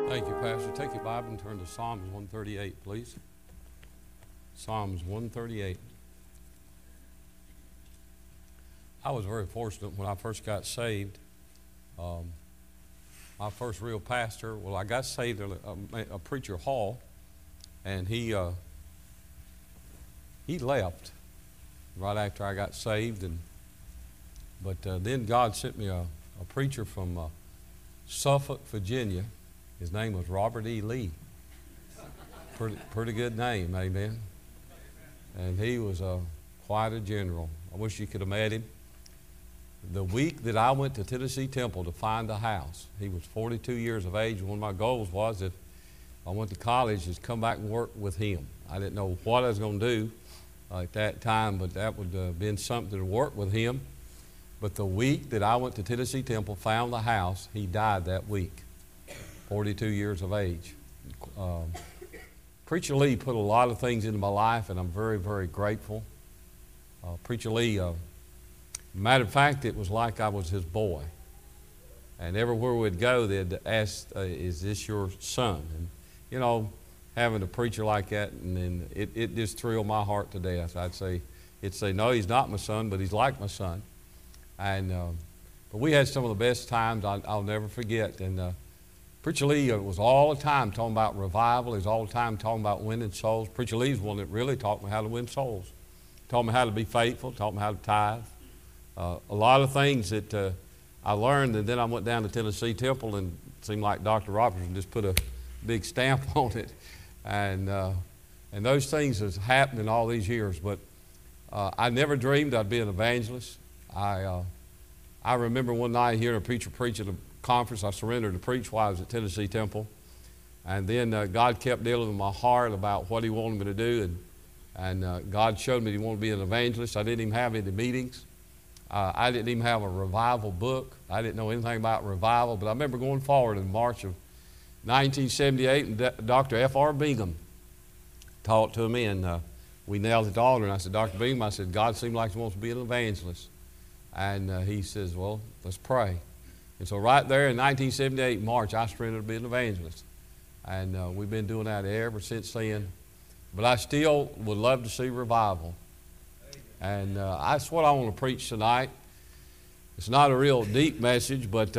Thank you, Pastor. Take your Bible and turn to Psalms 138, please. Psalms 138. I was very fortunate when I first got saved. My first real pastor, I got saved at a preacher hall, and he left right after I got saved. But then God sent me a preacher from Suffolk, Virginia. His name was Robert E. Lee. Pretty good name, amen. And he was quite a general. I wish you could have met him. The week that I went to Tennessee Temple to find a house, he was 42 years of age. One of my goals was, if I went to college, is come back and work with him. I didn't know what I was going to do at that time, but that would have been something to work with him. But the week that I went to Tennessee Temple, found the house, he died that week, 42 years of age. Preacher Lee put a lot of things into my life, and I'm very, very grateful. Preacher Lee, matter of fact, it was like I was his boy. And everywhere we'd go, they'd ask, is this your son? And, you know, having a preacher like that, and then it just thrilled my heart to death. It'd say, no, he's not my son, but he's like my son. And but we had some of the best times I'll never forget. And Preacher Lee was all the time talking about revival. He was all the time talking about winning souls. Preacher Lee's one that really taught me how to win souls. Taught me how to be faithful, taught me how to tithe. A lot of things that I learned, and then I went down to Tennessee Temple, and it seemed like Dr. Robertson just put a big stamp on it. And those things has happened in all these years, but I never dreamed I'd be an evangelist. I remember one night hearing a preacher preach at a conference. I surrendered to preach while I was at Tennessee Temple. And then God kept dealing with my heart about what he wanted me to do. And God showed me he wanted to be an evangelist. I didn't even have any meetings. I didn't even have a revival book. I didn't know anything about revival. But I remember going forward in March of 1978, and Dr. F.R. Bingham talked to me, and we knelt at the altar. And I said, Dr. Bingham, I said, God seemed like he wants to be an evangelist. And he says, well, let's pray. And so right there in 1978, March, I surrendered to be an evangelist. And we've been doing that ever since then. But I still would love to see revival. And that's what I want to preach tonight. It's not a real deep message, but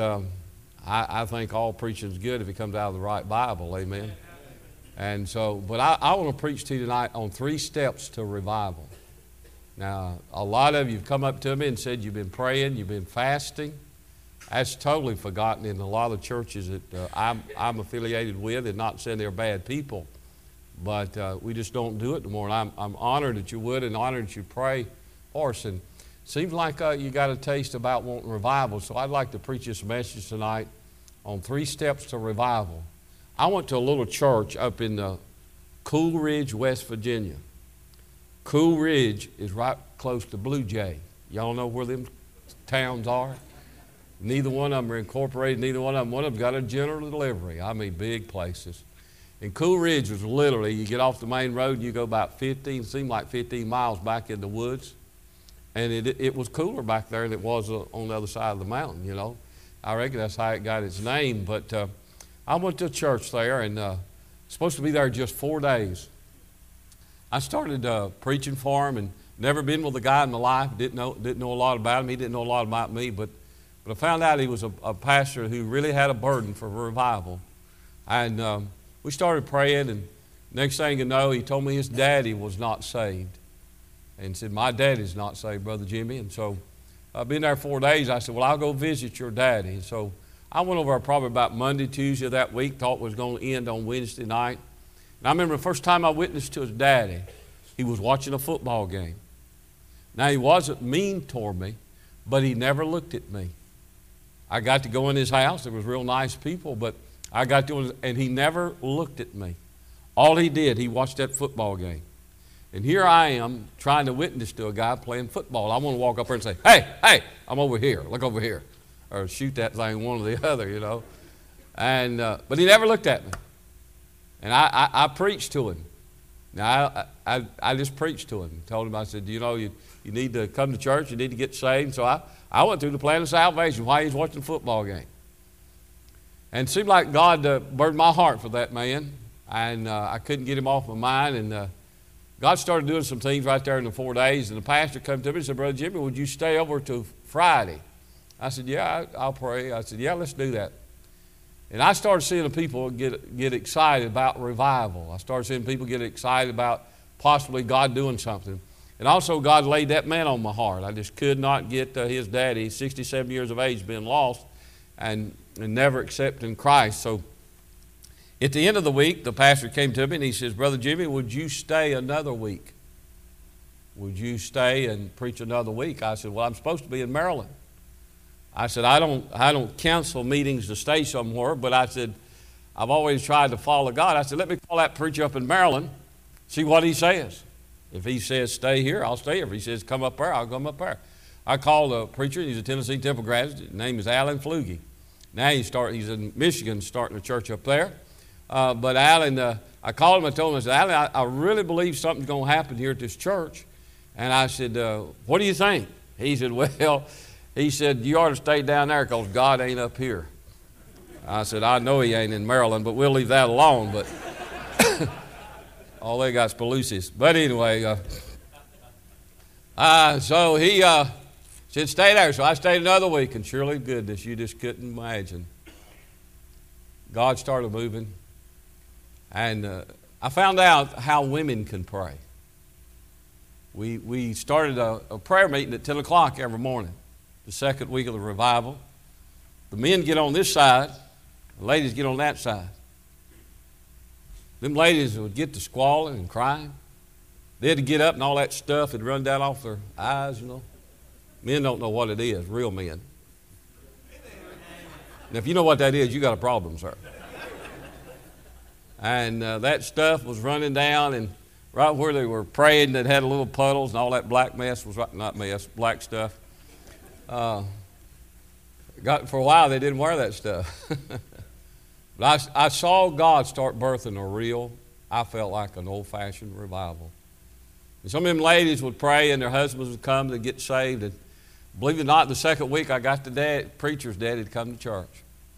I think all preaching is good if it comes out of the right Bible, amen. And so, but I want to preach to you tonight on 3 steps to revival. Now, a lot of you have come up to me and said you've been praying, you've been fasting. That's totally forgotten in a lot of churches that I'm affiliated with, and not saying they're bad people, but we just don't do it anymore. And I'm honored that you would, and honored that you pray for us. And it seems like you got a taste about wanting revival, so I'd like to preach this message tonight on 3 steps to revival. I went to a little church up in Cool Ridge, West Virginia. Cool Ridge is right close to Blue Jay. Y'all know where them towns are? Neither one of them are incorporated. Neither one of them got a general delivery. I mean, big places. And Cool Ridge was literally, you get off the main road and you go about 15 miles back in the woods. And it was cooler back there than it was on the other side of the mountain, you know. I reckon that's how it got its name. But I went to church there, and supposed to be there just 4 days. I started preaching for him, and never been with a guy in my life. Didn't know a lot about him. He didn't know a lot about me, but I found out he was a pastor who really had a burden for revival. And we started praying, and next thing you know, he told me his daddy was not saved. And said, my daddy's not saved, Brother Jimmy. And so I've been there 4 days. I said, well, I'll go visit your daddy. And so I went over probably about Monday, Tuesday of that week, thought it was going to end on Wednesday night. And I remember the first time I witnessed to his daddy, he was watching a football game. Now, he wasn't mean toward me, but he never looked at me. I got to go in his house. There was real nice people, but I got to, and he never looked at me. All he did, he watched that football game. And here I am trying to witness to a guy playing football. I want to walk up there and say, hey, I'm over here. Look over here. Or shoot that thing one or the other, you know. And but he never looked at me. And I preached to him. Now, I just preached to him. Told him, I said, you know, you need to come to church. You need to get saved. So I went through the plan of salvation while he was watching the football game. And it seemed like God burned my heart for that man, and I couldn't get him off my mind. And God started doing some things right there in the 4 days, and the pastor came to me and said, Brother Jimmy, would you stay over till Friday? I said, yeah, I'll pray. I said, yeah, let's do that. And I started seeing the people get excited about revival. I started seeing people get excited about possibly God doing something. And also God laid that man on my heart. I just could not get his daddy, 67 years of age, being lost and never accepting Christ. So at the end of the week, the pastor came to me and he says, Brother Jimmy, would you stay another week? Would you stay and preach another week? I said, well, I'm supposed to be in Maryland. I said, I don't cancel meetings to stay somewhere, but I said, I've always tried to follow God. I said, let me call that preacher up in Maryland, see what he says. If he says stay here, I'll stay here. If he says come up there, I'll come up there. I called a preacher. He's a Tennessee Temple graduate. His name is Alan Flugie. Now he's in Michigan starting a church up there. But Alan, I called him. I told him, I said, Alan, I really believe something's going to happen here at this church. And I said, what do you think? He said, well, he said, you ought to stay down there because God ain't up here. I said, I know he ain't in Maryland, but we'll leave that alone. But all they got is Pelusi's. But anyway, so he said, stay there. So I stayed another week, and surely goodness, you just couldn't imagine. God started moving, and I found out how women can pray. We started a prayer meeting at 10 o'clock every morning, the second week of the revival. The men get on this side, the ladies get on that side. Them ladies would get to squalling and crying. They had to get up and all that stuff had run down off their eyes, you know. Men don't know what it is, real men. And if you know what that is, you got a problem, sir. And that stuff was running down, and right where they were praying, that had little puddles, and all that black mess was not mess, black stuff. For a while, they didn't wear that stuff. But I saw God start birthing a real, I felt like an old-fashioned revival. And some of them ladies would pray, and their husbands would come to get saved. And believe it or not, the second week I got the preacher's daddy to come to church.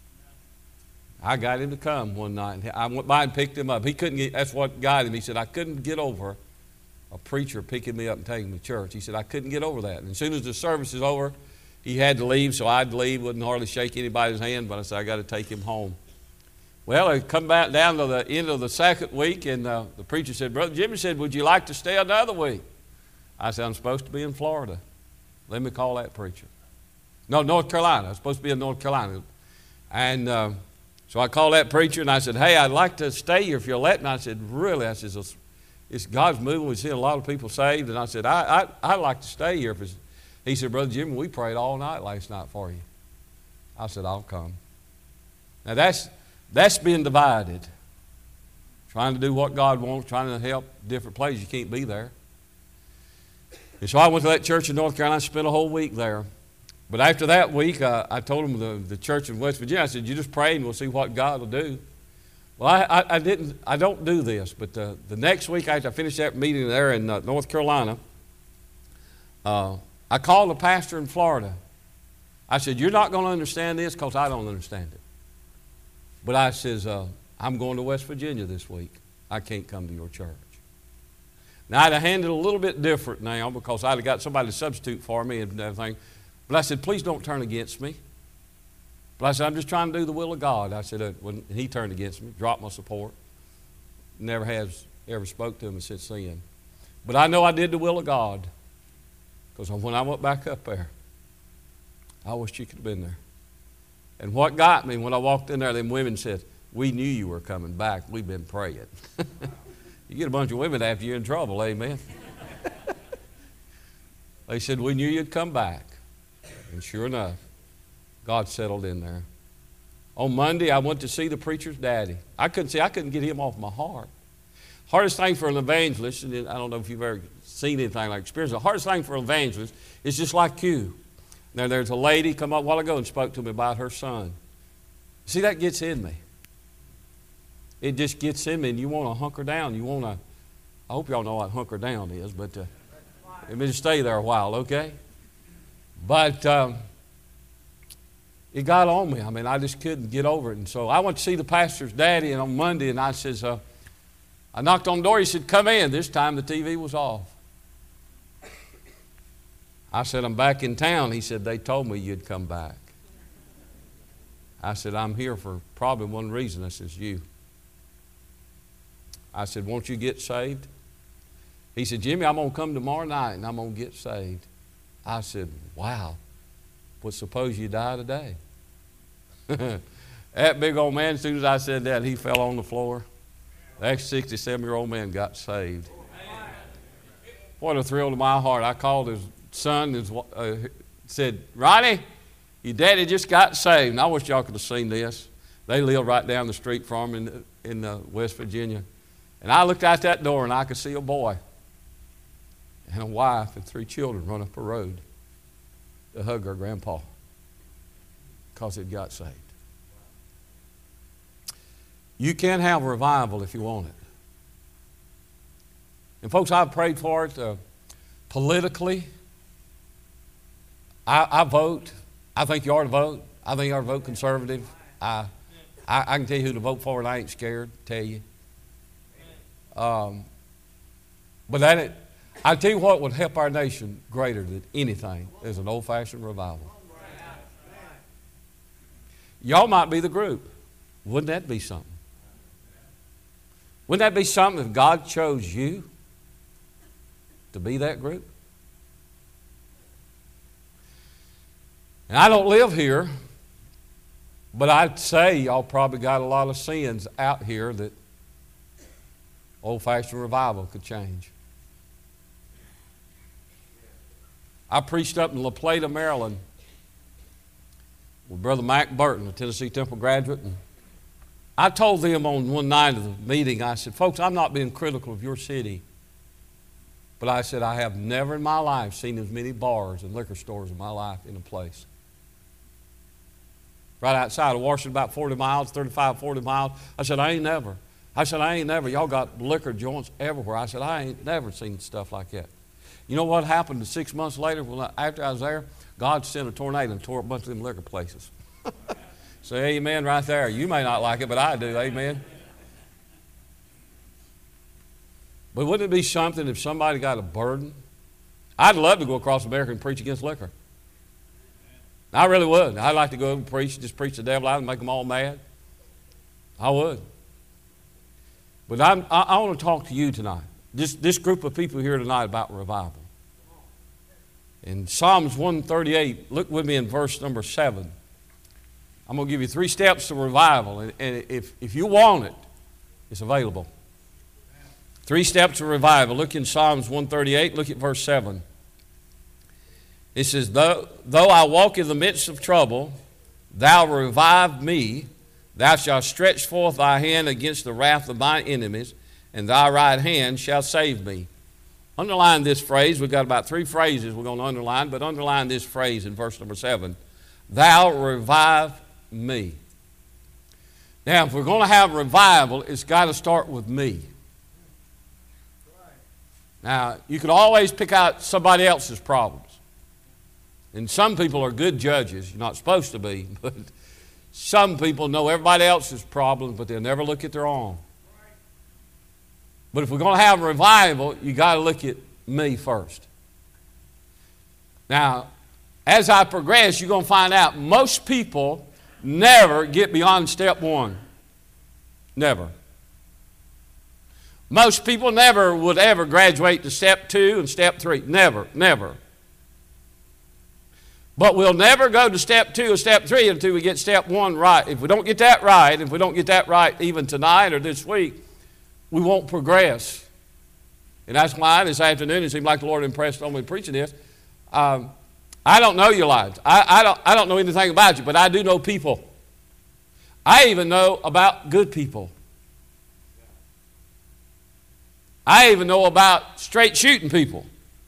I got him to come one night. I went by and picked him up. He couldn't get, that's what got him. He said, I couldn't get over a preacher picking me up and taking me to church. He said, I couldn't get over that. And as soon as the service is over, he had to leave, so I'd leave, wouldn't hardly shake anybody's hand, but I said, I got to take him home. Well, I come back down to the end of the second week, and the preacher said, Brother Jimmy said, would you like to stay another week? I said, I'm supposed to be in Florida. Let me call that preacher. No, North Carolina. I was supposed to be in North Carolina. And so I called that preacher, and I said, hey, I'd like to stay here if you'll let me. I said, really? I said, it's God's moving. We've seen a lot of people saved. And I said, I'd like to stay here. He said, Brother Jimmy, we prayed all night last night for you. I said, I'll come. Now that's being divided. Trying to do what God wants, trying to help different places. You can't be there. And so I went to that church in North Carolina, spent a whole week there. But after that week, I told them the church in West Virginia, I said, you just pray and we'll see what God will do. Well, I don't do this, but the next week after I finished that meeting there in North Carolina, I called the pastor in Florida. I said, you're not going to understand this because I don't understand it. But I says, I'm going to West Virginia this week. I can't come to your church. Now, I'd have handled it a little bit different now because I'd have got somebody to substitute for me and everything. But I said, please don't turn against me. But I said, I'm just trying to do the will of God. I said, when he turned against me, dropped my support. Never has ever spoke to him since then. But I know I did the will of God because when I went back up there, I wish you could have been there. And what got me when I walked in there, them women said, we knew you were coming back. We've been praying. You get a bunch of women after you're in trouble, amen. They said, we knew you'd come back. And sure enough, God settled in there. On Monday, I went to see the preacher's daddy. I couldn't get him off my heart. Hardest thing for an evangelist, and I don't know if you've ever seen anything like experience, the hardest thing for an evangelist is just like you. Now, there's a lady come up a while ago and spoke to me about her son. See, that gets in me. It just gets in me, and you want to hunker down. I hope y'all know what hunker down is, but let me just stay there a while, okay? But it got on me. I mean, I just couldn't get over it. And so I went to see the pastor's daddy on Monday, and I says, I knocked on the door. He said, come in. This time the TV was off. I said, I'm back in town. He said, they told me you'd come back. I said, I'm here for probably one reason. I says, you. I said, won't you get saved? He said, Jimmy, I'm going to come tomorrow night and I'm going to get saved. I said, wow. But suppose you die today. That big old man, as soon as I said that, he fell on the floor. That 67-year-old man got saved. What a thrill to my heart. I called his son and said, Ronnie, your daddy just got saved. And I wish y'all could have seen this. They live right down the street from him in West Virginia. And I looked out that door and I could see a boy and a wife and 3 children run up a road to hug their grandpa because he'd got saved. You can have revival if you want it. And folks, I've prayed for it politically. I vote. I think you ought to vote. I think you ought to vote conservative. I can tell you who to vote for, and I ain't scared to tell you. But I tell you what would help our nation greater than anything is an old-fashioned revival. Y'all might be the group. Wouldn't that be something? Wouldn't that be something if God chose you to be that group? And I don't live here, but I'd say y'all probably got a lot of sins out here that old-fashioned revival could change. I preached up in La Plata, Maryland with Brother Mac Burton, a Tennessee Temple graduate. And I told them on one night of the meeting, I said, folks, I'm not being critical of your city, but I said, I have never in my life seen as many bars and liquor stores in my life in a place. Right outside of Washington, about 40 miles, 35, 40 miles. I said, I ain't never. Y'all got liquor joints everywhere. I said, I ain't never seen stuff like that. You know what happened 6 months later? Well, after I was there, God sent a tornado and tore a bunch of them liquor places. Say amen right there. You may not like it, but I do. Amen. But wouldn't it be something if somebody got a burden? I'd love to go across America and preach against liquor. I really would. I'd like to go and just preach the devil out and make them all mad. I would. But I want to talk to you tonight. This group of people here tonight about revival. In Psalms 138, look with me in verse number 7. I'm going to give you 3 steps to revival. And if you want it, it's available. 3 steps to revival. Look in Psalms 138. Look at verse 7. It says, though I walk in the midst of trouble, thou revive me. Thou shalt stretch forth thy hand against the wrath of mine enemies, and thy right hand shall save me. Underline this phrase. We've got about 3 phrases we're going to underline, but underline this phrase in verse number 7. Thou revive me. Now, if we're going to have revival, it's got to start with me. Now, you can always pick out somebody else's problems. And some people are good judges. You're not supposed to be, but some people know everybody else's problems, but they'll never look at their own. But if we're going to have revival, you got to look at me first. Now, as I progress, you're going to find out most people never get beyond step 1. Never. Most people never would ever graduate to step 2 and step 3. Never. But we'll never go to step 2 or step 3 until we get step 1 right. If we don't get that right, even tonight or this week, we won't progress. And that's why this afternoon it seemed like the Lord impressed on me preaching this. I don't know your lives. I don't know anything about you, but I do know people. I even know about good people. I even know about straight shooting people.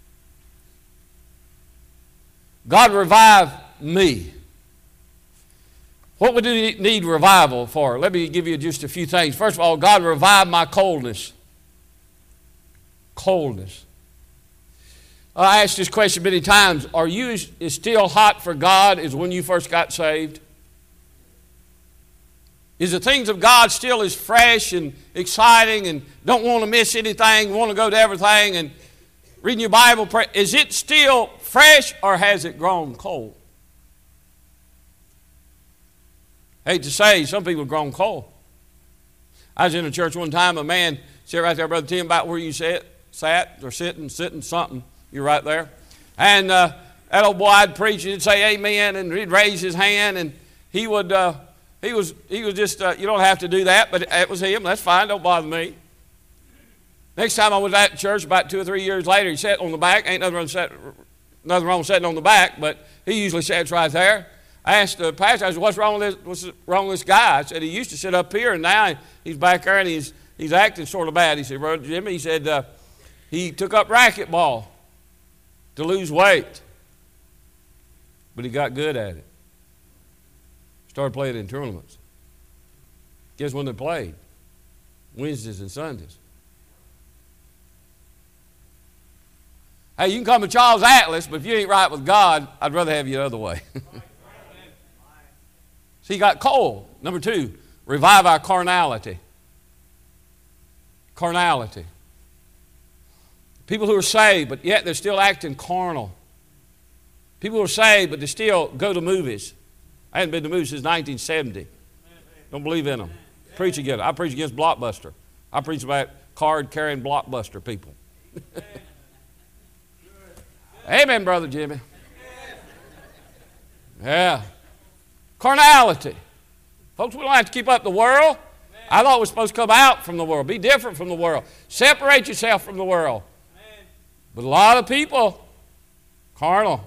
God revive me. What would you need revival for? Let me give you just a few things. First of all, God revive my coldness. Coldness. I asked this question many times. Are you as still hot for God as when you first got saved? Is the things of God still as fresh and exciting and don't want to miss anything, want to go to everything and reading your Bible? Is it still fresh or has it grown cold? I hate to say, some people have grown cold. I was in a church one time, a man sat right there, Brother Tim, about where you sat or sitting something. You're right there. And that old boy, I'd preach, he'd say amen, and he'd raise his hand, and he would, he was just, you don't have to do that, but it was him. That's fine, don't bother me. Next time I was at church, about 2 or 3 years later, he sat on the back. Ain't nothing wrong with sitting on the back, but he usually sits right there. I asked the pastor, I said, what's wrong with this guy? I said, he used to sit up here, and now he's back there, and he's acting sort of bad. He said, Brother Jimmy, he said, he took up racquetball to lose weight, but he got good at it. Started playing in tournaments. Guess when they played? Wednesdays and Sundays. Hey, you can come to Charles Atlas, but if you ain't right with God, I'd rather have you the other way. See, he got cold. Number 2, revive our carnality. Carnality. People who are saved, but yet they're still acting carnal. People who are saved, but they still go to movies. I hadn't been to movies since 1970. Don't believe in them. Preach against. I preach against Blockbuster. I preach about card-carrying Blockbuster people. Amen, Brother Jimmy. Yeah. Carnality. Folks, we don't have to keep up the world. I thought we're supposed to come out from the world, be different from the world, separate yourself from the world. But a lot of people, carnal.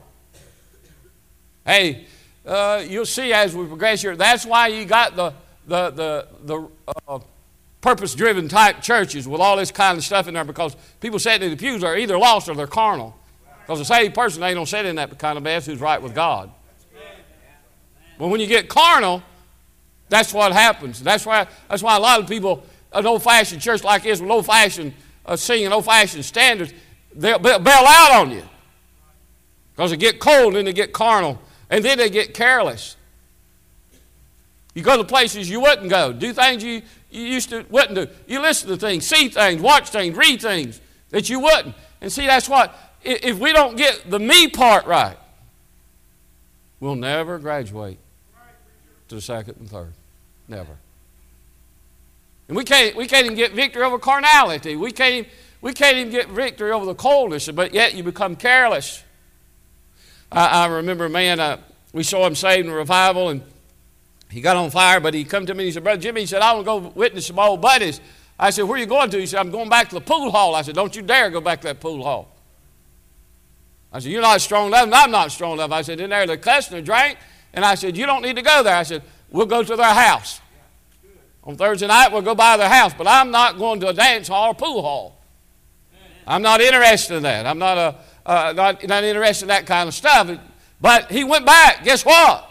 Hey, you'll see as we progress here, that's why you got the purpose-driven type churches with all this kind of stuff in there, because people sitting in the pews are either lost or they're carnal. Because a saved person ain't going to sit in that kind of mess who's right with God. But when you get carnal, that's what happens. That's why a lot of people, an old-fashioned church like this with old-fashioned singing, old-fashioned standards, they'll bail out on you. Because they get cold and they get carnal. And then they get careless. You go to places you wouldn't go. Do things you used to wouldn't do. You listen to things, see things, watch things, read things that you wouldn't. And see, that's what, if we don't get the me part right, we'll never graduate to the second and third. Never. And we can't even get victory over carnality. We can't even get victory over the coldness, but yet you become careless. I remember a man, we saw him saved in a revival, and he got on fire, but he come to me and he said, Brother Jimmy, he said, I want to go witness some old buddies. I said, where are you going to? He said, I'm going back to the pool hall. I said, don't you dare go back to that pool hall. I said, you're not strong enough, and I'm not strong enough. I said, in there they're cussing and drank, and I said, you don't need to go there. I said, we'll go to their house. On Thursday night, we'll go by their house, but I'm not going to a dance hall or pool hall. I'm not interested in that. I'm not interested in that kind of stuff. But he went back. Guess what?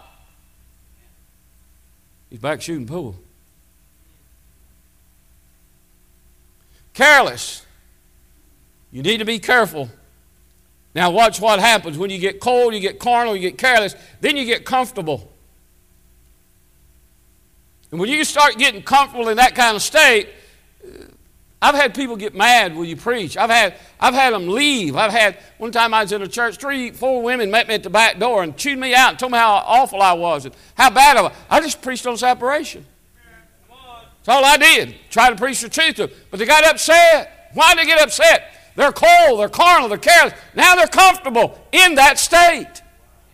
He's back shooting pool. Careless. You need to be careful. Now watch what happens. When you get cold, you get carnal, you get careless, then you get comfortable. And when you start getting comfortable in that kind of state, I've had people get mad when you preach. I've had them leave. One time I was in a church, 3-4 women met me at the back door and chewed me out and told me how awful I was and how bad I was. I just preached on separation. That's all I did. Try to preach the truth to them. But they got upset. Why did they get upset? They're cold, they're carnal, they're careless. Now they're comfortable in that state.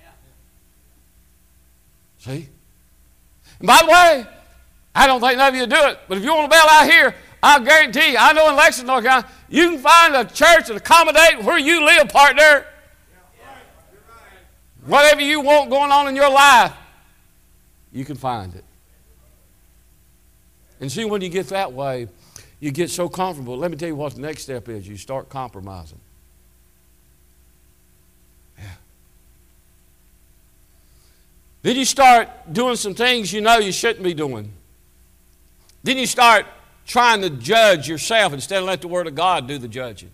See? And by the way, I don't think none of you do it, but if you want to bail out here, I guarantee you, I know in Lexington, North Carolina, you can find a church that accommodates where you live, partner. Whatever you want going on in your life, you can find it. And see, when you get that way, you get so comfortable. Let me tell you what the next step is. You start compromising. Yeah. Then you start doing some things you know you shouldn't be doing. Then you start trying to judge yourself instead of let the Word of God do the judging.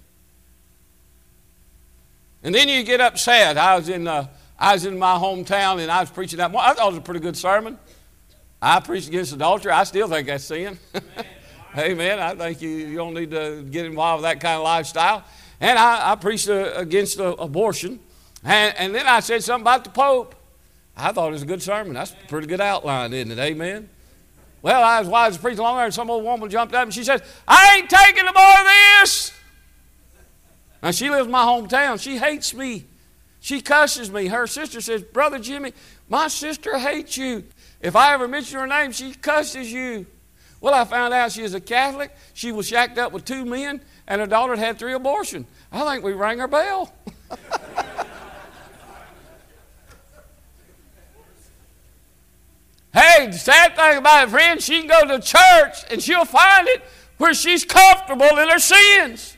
And then you get upset. I was in my hometown and I was preaching that. I thought it was a pretty good sermon. I preach against adultery. I still think that's sin. Amen. I think you don't need to get involved with that kind of lifestyle. And I preached against abortion. And then I said something about the Pope. I thought it was a good sermon. That's a pretty good outline, isn't it? Amen. Well, I was wise to preach along there, and some old woman jumped up and she said, I ain't taking no more of this. Now, she lives in my hometown. She hates me. She cusses me. Her sister says, Brother Jimmy, my sister hates you. If I ever mention her name, she cusses you. Well, I found out she is a Catholic. She was shacked up with 2 men, and her daughter had 3 abortions. I think we rang her bell. Hey, the sad thing about it, friend, she can go to church and she'll find it where she's comfortable in her sins.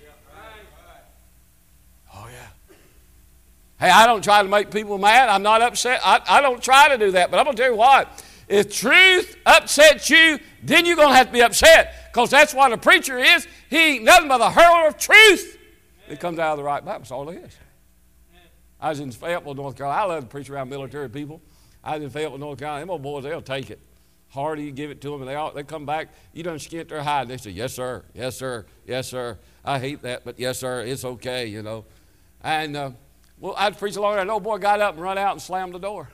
Oh, yeah. Hey, I don't try to make people mad. I'm not upset. I don't try to do that. But I'm going to tell you what. If truth upsets you, then you're going to have to be upset. Because that's what a preacher is. He ain't nothing but a hurler of truth. It comes out of the right Bible. That's all it is. I was in Fayetteville, North Carolina. I love to preach around military people. I was in Fayetteville, North Carolina. Them old boys, they'll take it. Harder you give it to them, and they come back. You done skint their hide. They say, yes, sir, yes, sir, yes, sir. I hate that, but yes, sir, it's okay, you know. And, well, I'd preach along there. An old boy got up and run out and slammed the door.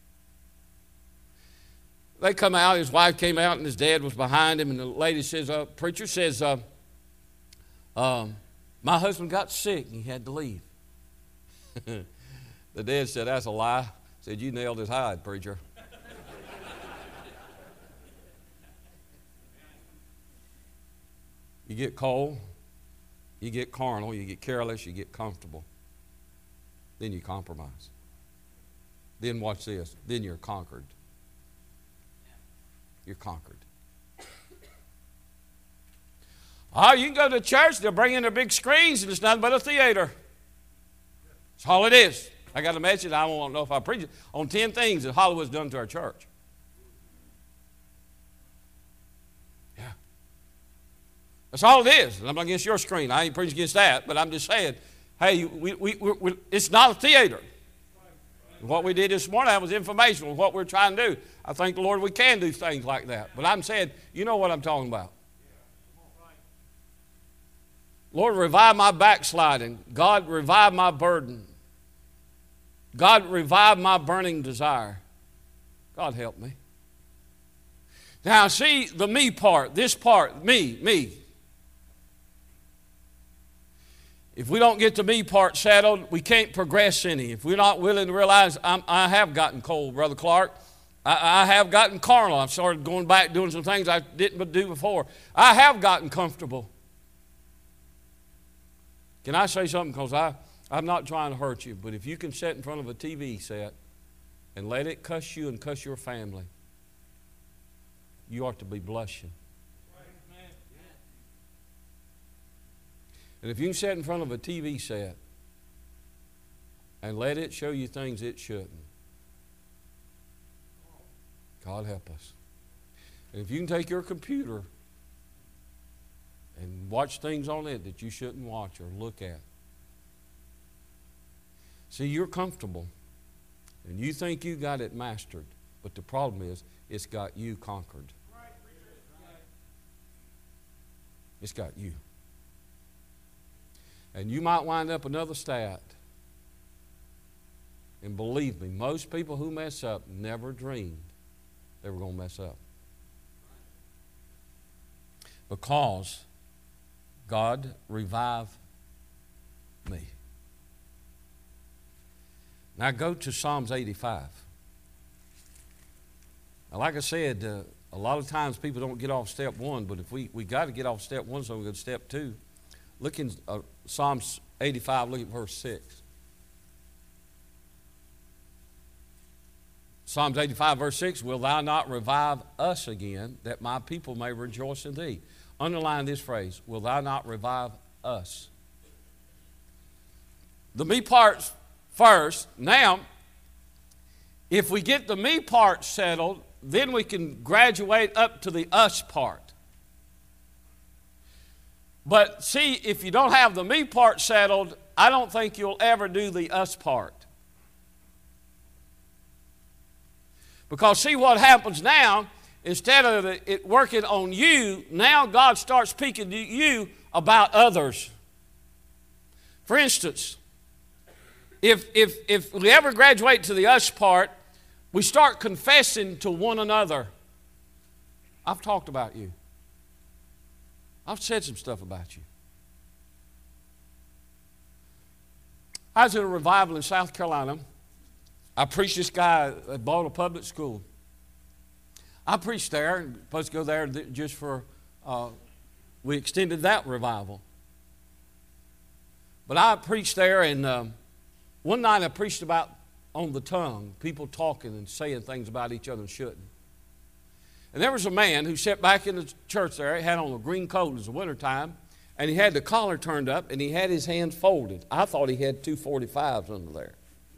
They come out. His wife came out, and his dad was behind him. And the lady says, preacher says, my husband got sick, and he had to leave. The dad said, that's a lie. Said, you nailed his hide, preacher. You get cold, you get carnal, you get careless, you get comfortable. Then you compromise. Then watch this. Then you're conquered. You're conquered. Oh, you can go to church, they'll bring in their big screens, and it's nothing but a theater. That's all it is. I got a message, I don't know if I preach it, on 10 things that Hollywood's done to our church. Yeah. That's all it is. And I'm not against your screen. I ain't preaching against that, but I'm just saying, hey, it's not a theater. What we did this morning, that was informational, what we're trying to do. I thank the Lord we can do things like that. But I'm saying, you know what I'm talking about. Lord, revive my backsliding. God, revive my burden. God, revive my burning desire. God, help me. Now, see the me part, this part, me. If we don't get the me part settled, we can't progress any. If we're not willing to realize I have gotten cold, Brother Clark. I have gotten carnal. I've started going back doing some things I didn't do before. I have gotten comfortable. Can I say something? Because I'm not trying to hurt you, but if you can sit in front of a TV set and let it cuss you and cuss your family, you ought to be blushing. And if you can sit in front of a TV set and let it show you things it shouldn't, God help us. And if you can take your computer and watch things on it that you shouldn't watch or look at. See, you're comfortable, and you think you got it mastered, but the problem is it's got you conquered. It's got you. And you might wind up another stat. And believe me, most people who mess up never dreamed they were going to mess up. Because God revived me. Now go to Psalms 85. Now, like I said, a lot of times people don't get off step 1, but if we got to get off step 1, so we go to step 2. Look in Psalms 85, look at verse 6. Psalms 85, verse 6, will thou not revive us again, that my people may rejoice in thee? Underline this phrase, will thou not revive us? The me part's first. Now, if we get the me part settled, then we can graduate up to the us part. But see, if you don't have the me part settled, I don't think you'll ever do the us part. Because see what happens now instead of it working on you, now God starts speaking to you about others. For instance, if we ever graduate to the us part, we start confessing to one another. I've talked about you. I've said some stuff about you. I was in a revival in South Carolina. I preached this guy at Baltimore Public School. I preached there, and supposed to go there just for, we extended that revival. But I preached there, and one night I preached about on the tongue, people talking and saying things about each other and shouldn't. And there was a man who sat back in the church there. He had on a green coat. It was the wintertime. And he had the collar turned up, and he had his hands folded. I thought he had 245s under there.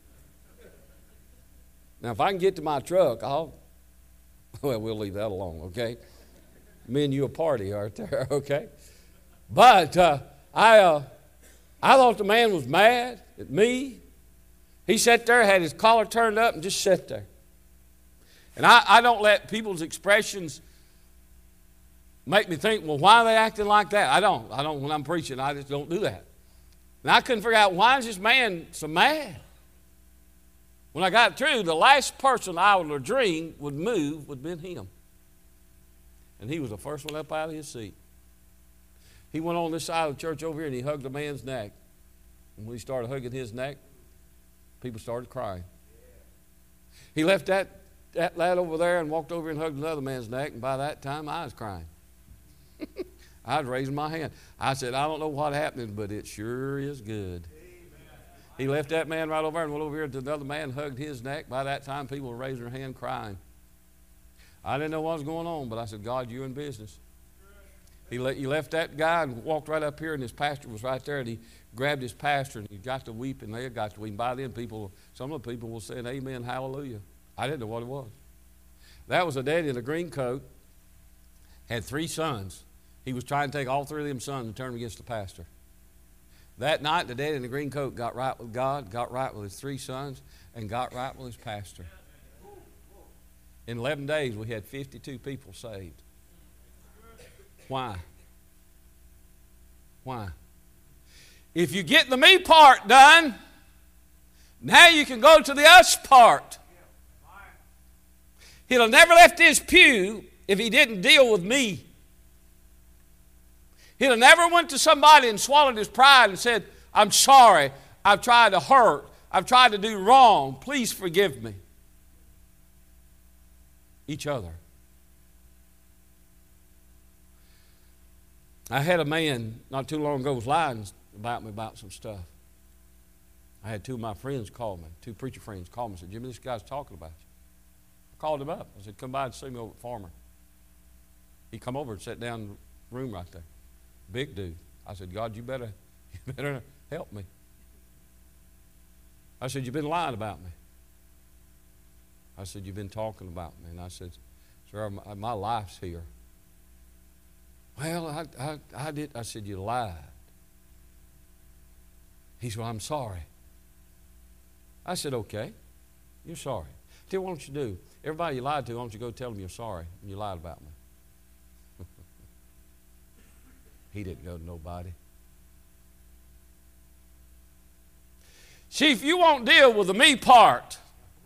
Now, if I can get to my truck, well, we'll leave that alone, okay? Me and you a party right there, okay? But I thought the man was mad at me. He sat there, had his collar turned up, and just sat there. And I don't let people's expressions make me think, well, why are they acting like that? I don't. When I'm preaching, I just don't do that. And I couldn't figure out, why is this man so mad? When I got through, the last person I would have dreamed would move would have been him. And he was the first one up out of his seat. He went on this side of the church over here, and he hugged the man's neck. And when he started hugging his neck, people started crying. He left that lad over there and walked over and hugged another man's neck, and by that time I was crying. I was raising my hand. I said, I don't know what happened, but it sure is good. He left that man right over there and went over here to another man, hugged his neck. By that time, people were raising their hand crying. I didn't know what was going on, but I said, God, you're in business. He left that guy and walked right up here, and his pastor was right there, and he grabbed his pastor, and he got to weeping. They got to weeping. By then, some of the people were saying, amen, hallelujah. I didn't know what it was. That was a daddy in a green coat, had 3 sons. He was trying to take all 3 of them sons and turn them against the pastor. That night, the daddy in the green coat got right with God, got right with his 3 sons, and got right with his pastor. In 11 days, we had 52 people saved. Why? Why? If you get the me part done, now you can go to the us part. He'd have never left his pew if he didn't deal with me. He'd have never went to somebody and swallowed his pride and said, I'm sorry, I've tried to hurt, I've tried to do wrong, please forgive me. Each other. I had a man not too long ago was lying about me about some stuff. I had 2 of my friends call me, 2 preacher friends call me and said, Jimmy, this guy's talking about you. I called him up. I said, come by and see me over at Farmer. He come over and sat down in the room right there. Big dude. I said, God, you better help me. I said, you've been lying about me. I said, you've been talking about me. And I said, sir, my life's here. Well, I did. I said, you lied. He said, well, I'm sorry. I said, okay, you're sorry. Tell you what don't you do? Everybody you lied to, why don't you go tell them you're sorry and you lied about me? He didn't go to nobody. See, if you won't deal with the me part,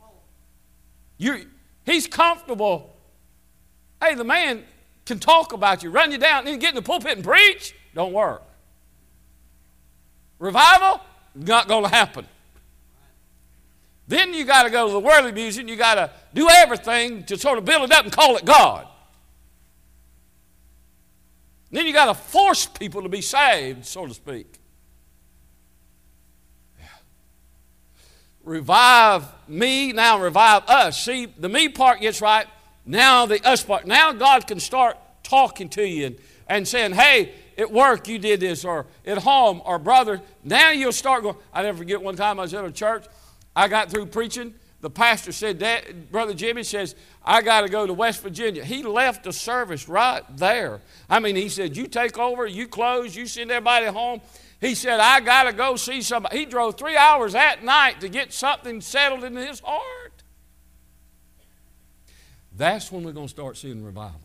he's comfortable. Hey, the man can talk about you, run you down, and then get in the pulpit and preach. Don't work. Revival, not going to happen. Then you got to go to the worldly music. You got to do everything to sort of build it up and call it God. Then you got to force people to be saved, so to speak. Yeah. Revive me, now revive us. See, the me part gets right, now the us part. Now God can start talking to you and saying, hey, at work you did this, or at home, or brother. Now you'll start going. I never forget one time I was in a church. I got through preaching. The pastor said, Brother Jimmy says, I got to go to West Virginia. He left the service right there. I mean, he said, you take over, you close, you send everybody home. He said, I got to go see somebody. He drove 3 hours that night to get something settled in his heart. That's when we're going to start seeing revival.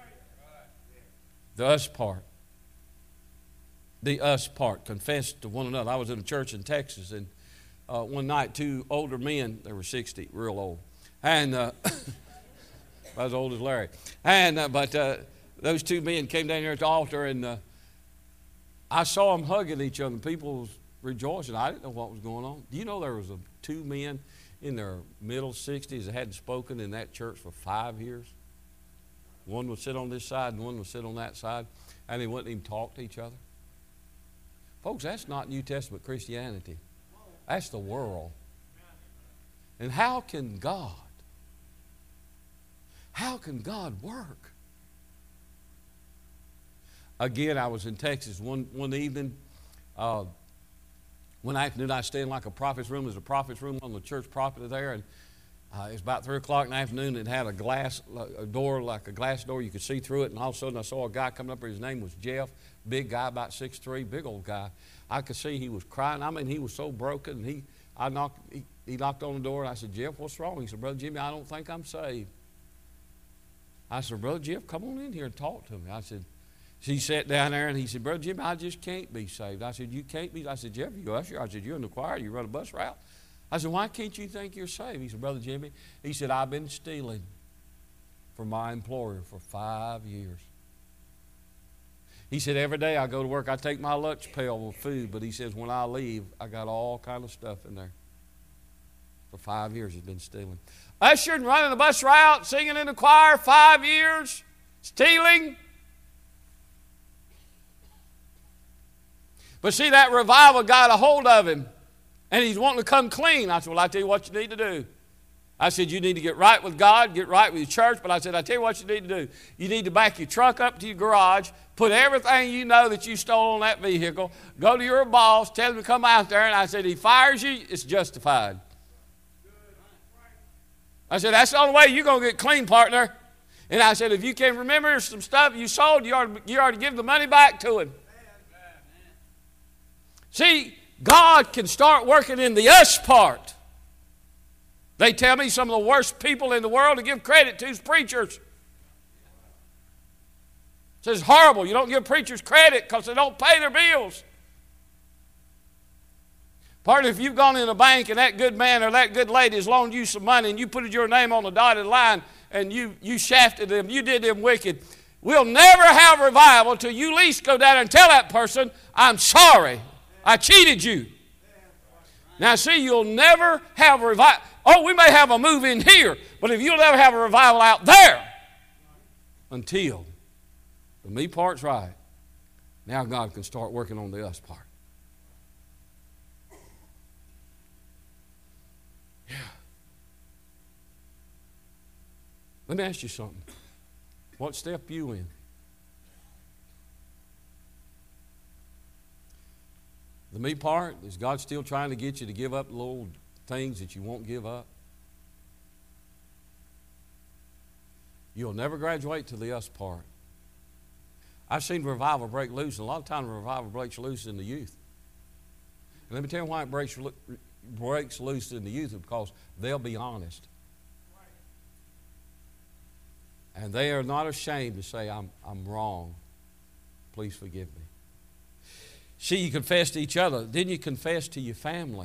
The us part. The us part. Confess to one another. I was in a church in Texas, and one night, two older men, they were 60, real old. And I was as old as Larry. And but those two men came down here at the altar, and I saw them hugging each other. People was rejoicing. I didn't know what was going on. Do you know there was two men in their middle 60s that hadn't spoken in that church for 5 years? One would sit on this side and one would sit on that side, and they wouldn't even talk to each other. Folks, that's not New Testament Christianity. That's the world. And how can God work? Again, I was in Texas one evening. One afternoon, I was staying like a prophet's room. There's a prophet's room on the church property there, and it was about 3 o'clock in the afternoon. It had a door, like a glass door. You could see through it, and all of a sudden I saw a guy coming up here. His name was Jeff, big guy, about 6'3", big old guy. I could see he was crying. I mean, he was so broken. He knocked on the door, and I said, Jeff, what's wrong? He said, Brother Jimmy, I don't think I'm saved. I said, Brother Jeff, come on in here and talk to me. I said, he sat down there, and he said, Brother Jimmy, I just can't be saved. I said, you can't be? I said, Jeff, you usher? I said, you're in the choir, you run a bus route? I said, why can't you think you're saved? He said, Brother Jimmy, he said, I've been stealing from my employer for 5 years. He said, every day I go to work, I take my lunch pail with food, but he says, when I leave, I got all kind of stuff in there. For 5 years he's been stealing. Ushering, running the bus route, singing in the choir, 5 years, stealing. But see, that revival got a hold of him, and he's wanting to come clean. I said, well, I tell you what you need to do. I said, you need to get right with God, get right with your church, but I said, I tell you what you need to do. You need to back your truck up to your garage, put everything you know that you stole on that vehicle, go to your boss, tell him to come out there, and I said, he fires you, it's justified. I said, that's the only way you're going to get clean, partner. And I said, if you can remember some stuff you sold, you ought to give the money back to him. See, God can start working in the us part. They tell me some of the worst people in the world to give credit to is preachers. It says horrible. You don't give preachers credit because they don't pay their bills. Partly if you've gone in a bank and that good man or that good lady has loaned you some money and you put your name on the dotted line and you shafted them, you did them wicked, we'll never have revival till you at least go down and tell that person, I'm sorry. I cheated you. Now see, you'll never have a revival. Oh, we may have a move in here, but if you'll never have a revival out there until the me part's right, now God can start working on the us part. Yeah. Let me ask you something. What step you in? The me part, is God still trying to get you to give up little things that you won't give up? You'll never graduate to the us part. I've seen revival break loose, and a lot of times revival breaks loose in the youth. And let me tell you why it breaks loose in the youth, because they'll be honest. And they are not ashamed to say, I'm wrong. Please forgive me. See, you confess to each other. Then you confess to your family.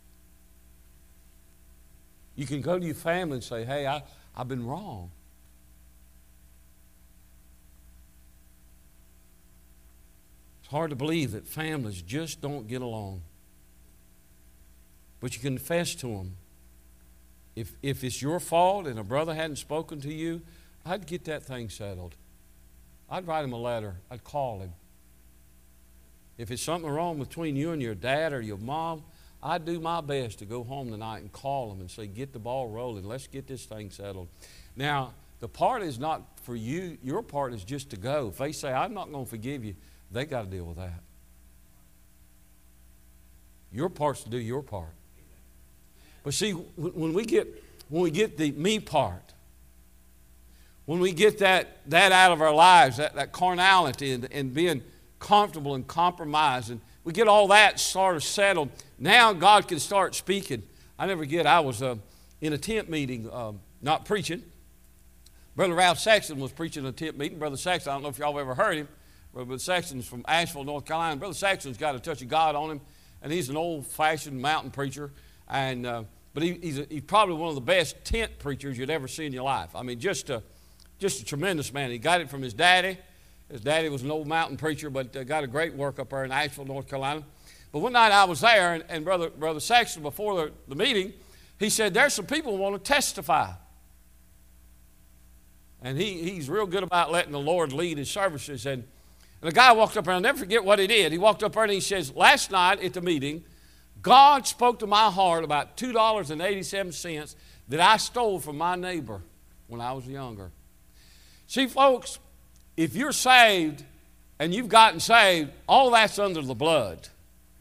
You can go to your family and say, hey, I've been wrong. It's hard to believe that families just don't get along. But you confess to them. If it's your fault and a brother hadn't spoken to you, I'd get that thing settled. I'd write him a letter. I'd call him. If it's something wrong between you and your dad or your mom, I'd do my best to go home tonight and call them and say, get the ball rolling. Let's get this thing settled. Now, the part is not for you. Your part is just to go. If they say, I'm not going to forgive you, they got to deal with that. Your part's to do your part. But see, when we get the me part, when we get that out of our lives, that carnality and being comfortable and compromised, and we get all that sort of settled, now God can start speaking. I never forget, I was in a tent meeting, not preaching. Brother Ralph Sexton was preaching a tent meeting. Brother Sexton, I don't know if y'all have ever heard him. Brother Sexton's from Asheville, North Carolina. Brother Sexton's got a touch of God on him, and he's an old-fashioned mountain preacher. But he's probably one of the best tent preachers you'd ever see in your life. I mean, just a tremendous man. He got it from his daddy. His daddy was an old mountain preacher, but got a great work up there in Asheville, North Carolina. But one night I was there, and Brother Sexton, before the meeting, he said, there's some people who want to testify. And he's real good about letting the Lord lead his services. And a guy walked up there, I'll never forget what he did. He walked up there and he says, last night at the meeting, God spoke to my heart about $2.87 that I stole from my neighbor when I was younger. See, folks, if you're saved and you've gotten saved, all that's under the blood.